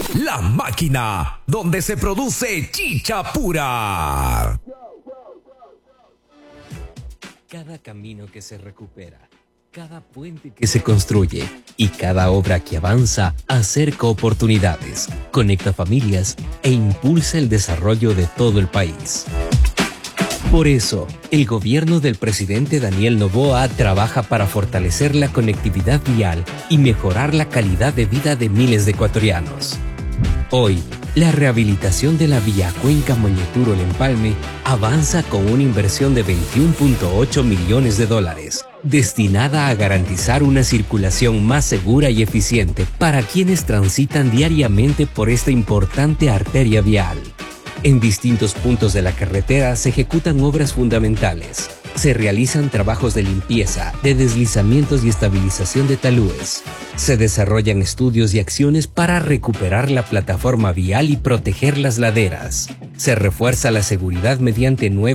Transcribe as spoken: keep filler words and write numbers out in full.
La Máquina, donde se produce chicha pura. Cada camino que se recupera, cada puente que se construye y cada obra que avanza acerca oportunidades, conecta familias e impulsa el desarrollo de todo el país. Por eso, el gobierno del presidente Daniel Noboa trabaja para fortalecer la conectividad vial y mejorar la calidad de vida de miles de ecuatorianos. Hoy, la rehabilitación de la vía Cuenca Mañeturo-El Empalme avanza con una inversión de veintiuno punto ocho millones de dólares, destinada a garantizar una circulación más segura y eficiente para quienes transitan diariamente por esta importante arteria vial. En distintos puntos de la carretera se ejecutan obras fundamentales. Se realizan trabajos de limpieza, de deslizamientos y estabilización de talúes. Se desarrollan estudios y acciones para recuperar la plataforma vial y proteger las laderas. Se refuerza la seguridad mediante nuevas